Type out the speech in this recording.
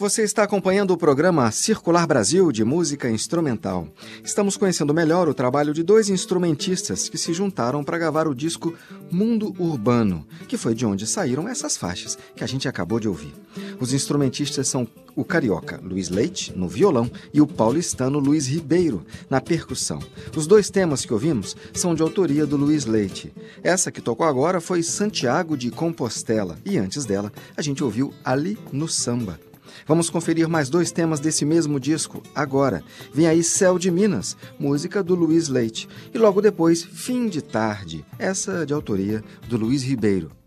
Você está acompanhando o programa Circular Brasil de música instrumental. Estamos conhecendo melhor o trabalho de dois instrumentistas que se juntaram para gravar o disco Mundo Urbano, que foi de onde saíram essas faixas que a gente acabou de ouvir. Os instrumentistas são o carioca Luiz Leite, no violão, e o paulistano Luiz Ribeiro, na percussão. Os dois temas que ouvimos são de autoria do Luiz Leite. Essa que tocou agora foi Santiago de Compostela, e antes dela a gente ouviu Ali no Samba. Vamos conferir mais dois temas desse mesmo disco agora. Vem aí Céu de Minas, música do Luiz Leite. E logo depois, Fim de Tarde, essa de autoria do Luiz Ribeiro.